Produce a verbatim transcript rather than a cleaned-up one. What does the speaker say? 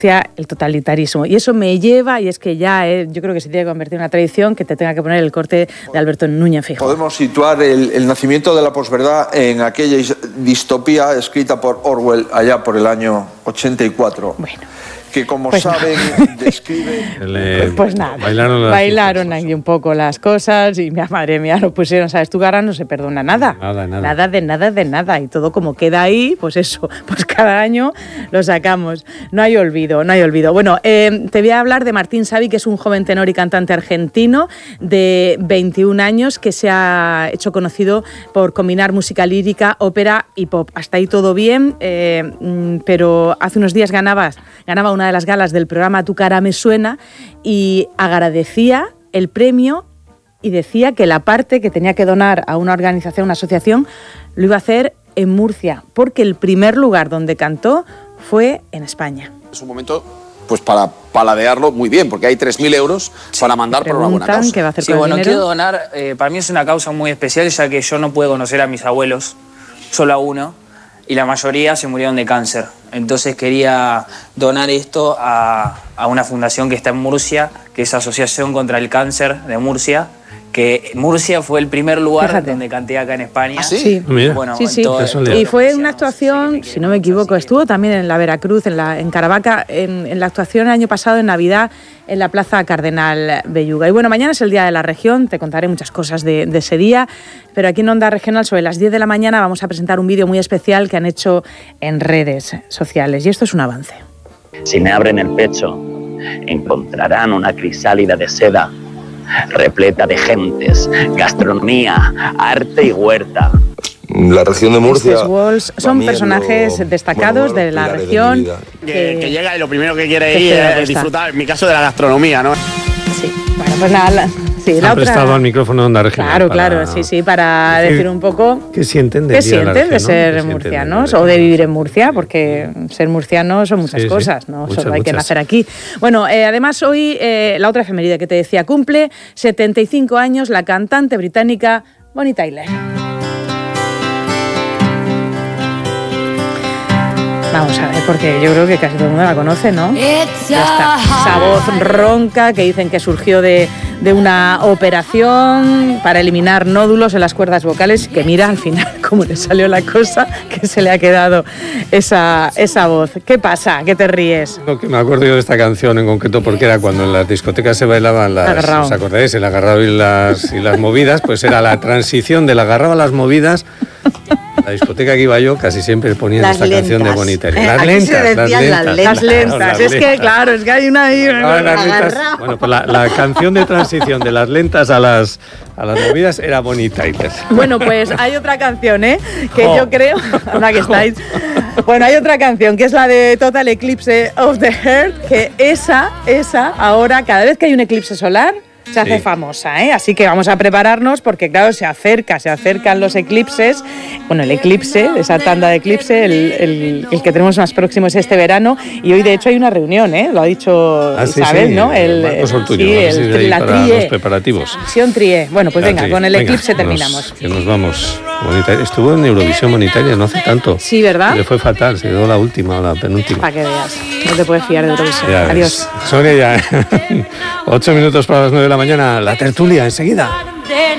el totalitarismo. Y eso me lleva, y es que ya eh, yo creo que se tiene que convertir en una tradición, que te tenga que poner el corte de Alberto Núñez Feijóo. Podemos situar el, el nacimiento de la posverdad en aquella distopía escrita por Orwell allá por el año ochenta y cuatro. Bueno. Que como pues saben, no. describe... Pues, pues nada, bailaron, bailaron aquí un poco las cosas y mi madre mía lo pusieron, ¿sabes? Tu cara no se perdona nada. Nada, nada. Nada de nada de nada. Y todo como queda ahí, pues eso, pues cada año lo sacamos. No hay olvido, no hay olvido. Bueno, eh, te voy a hablar de Martín Savi, que es un joven tenor y cantante argentino de veintiún años que se ha hecho conocido por combinar música lírica, ópera y pop. Hasta ahí todo bien, eh, pero hace unos días ganabas, ganaba una de las galas del programa Tu cara me suena y agradecía el premio y decía que la parte que tenía que donar a una organización, una asociación, lo iba a hacer en Murcia, porque el primer lugar donde cantó fue en España. Es un momento pues para paladearlo muy bien, porque hay tres mil euros sí, para mandar por una buena causa. ¿Qué va a hacer sí, con bueno, el quiero donar, eh, para mí es una causa muy especial, ya que yo no pude conocer a mis abuelos, solo a uno, y la mayoría se murieron de cáncer. Entonces quería donar esto a, a una fundación que está en Murcia, que es Asociación contra el Cáncer de Murcia, que Murcia fue el primer lugar Fíjate. donde canté acá en España. ¿Ah, sí? Sí. Bueno, sí, sí. todo, y fue una actuación, si no me equivoco, estuvo también en la Veracruz, en, la, en Caravaca, en, en la actuación el año pasado en Navidad en la Plaza Cardenal Belluga. Y bueno, mañana es el Día de la Región, te contaré muchas cosas de, de ese día, pero aquí en Onda Regional sobre las diez de la mañana vamos a presentar un vídeo muy especial que han hecho en redes sociales y esto es un avance. Si me abren el pecho, encontrarán una crisálida de seda repleta de gentes, gastronomía, arte y huerta. La región de Murcia... Estos Walls son personajes lo, destacados bueno, de la región. De que, que llega y lo primero que quiere ir es disfrutar, en mi caso, de la gastronomía, ¿no? Sí, bueno, pues nada... La, sí, Se la ha otra... prestado al micrófono de Onda Regional. Claro, para... claro, sí, sí, para decir, decir un poco... ¿Qué sienten de, ¿qué sienten de, región, de ser ¿no? murcianos o de vivir en Murcia? Porque ser murcianos son muchas sí, cosas, sí, ¿no? Muchas, Solo hay muchas. que nacer aquí. Bueno, eh, además hoy eh, la otra efeméride que te decía, cumple setenta y cinco años la cantante británica Bonnie Tyler. Vamos a ver, porque yo creo que casi todo el mundo la conoce, ¿no? Ya está. Esa voz ronca que dicen que surgió de, de una operación para eliminar nódulos en las cuerdas vocales, que mira al final cómo le salió la cosa, que se le ha quedado esa, esa voz. ¿Qué pasa? ¿Qué te ríes? Lo que me acuerdo yo de esta canción en concreto, porque era cuando en las discotecas se bailaban las... Agarrao. ¿Os acordáis? El agarrado y las, y las movidas, pues era la transición del agarrado a las movidas. La discoteca que iba yo casi siempre ponían las esta lentas. canción de Bonnie Tyler. Eh, las, lentas, las lentas, las lentas. Las lentas. Las Es lentas. que, claro, es que hay una ahí... No, las lentas, bueno, pues la, la canción de transición de las lentas a las, a las movidas era Bonnie Tyler. Bueno, pues hay otra canción, ¿eh? Que oh. yo creo... Anda que estáis... Bueno, hay otra canción que es la de Total Eclipse of the Heart, que esa, esa, ahora, cada vez que hay un eclipse solar... se hace sí. famosa, ¿eh? Así que vamos a prepararnos porque, claro, se acerca, se acercan los eclipses. Bueno, el eclipse, esa tanda de eclipse, el, el, el que tenemos más próximo es este verano. Y hoy, de hecho, hay una reunión, ¿eh? Lo ha dicho ah, Isabel, sí, sí. ¿no? El, Marcos Ortuño, sí, el, el, la para trie. los preparativos. Acción trie. Bueno, pues la venga, trie. con el venga, eclipse nos, terminamos. Que nos vamos. Bonita. Estuvo en Eurovisión Bonnie Tyler no hace tanto. Sí, ¿verdad? Y le fue fatal, se quedó la última o la penúltima. Para que veas, no te puedes fiar de Eurovisión. Ya Adiós. Sonia, ya. Ocho minutos para las nueve de la mañana, la tertulia enseguida.